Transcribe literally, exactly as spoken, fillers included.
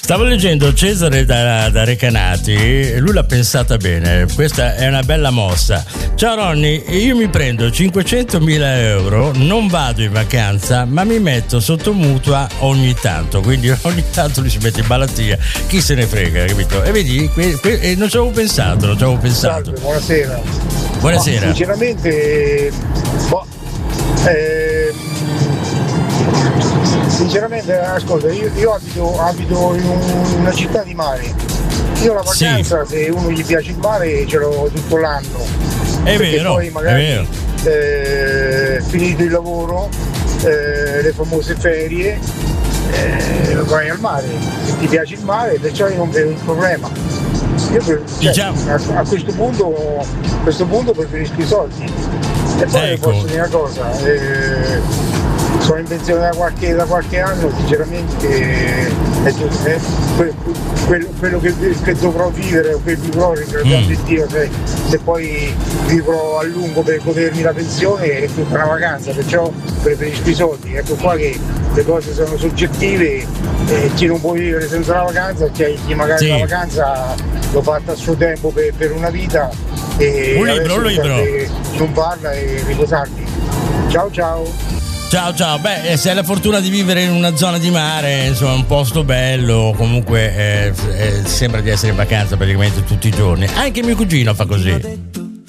Stavo leggendo Cesare da, da Recanati, lui l'ha pensata bene, questa è una bella mossa. Ciao Ronny, io mi prendo cinquecentomila euro, non vado in vacanza, ma mi metto sotto mutua ogni tanto, quindi ogni tanto lui si mette in malattia, chi se ne frega, capito? E vedi, que, que, eh, non ci avevo pensato, non ci avevo pensato. Salve, buonasera. Buonasera. Ma, sinceramente, boh, eh, sinceramente, ascolta, io, io abito, abito in un, una città di mare. Io la vacanza, sì, se uno gli piace il mare, ce l'ho tutto l'anno. È Perché vero, poi magari, è vero. Eh, finito il lavoro, eh, le famose ferie, eh, vai al mare. Se ti piace il mare, perciò io non vedo il problema. Io per, cioè, diciamo. a, a questo punto, a questo punto preferisco i soldi. E poi Ecco. posso dire una cosa, eh, sono in pensione da qualche, da qualche anno, sinceramente eh, è, è, que, quello, quello che, che dovrò vivere o che vivrò, ringraziando mm. Dio, se, se poi vivrò a lungo per godermi la pensione, è tutta una vacanza, perciò preferisco i soldi. Ecco qua che le cose sono soggettive, eh, chi non può vivere senza la vacanza, chi, chi magari sì. la vacanza l'ho fatta a suo tempo per, per una vita e un libro, un libro. non parla e riposarti. Ciao ciao. Ciao ciao, beh, se hai la fortuna di vivere in una zona di mare, insomma un posto bello, comunque eh, eh, sembra di essere in vacanza praticamente tutti i giorni. Anche mio cugino fa così.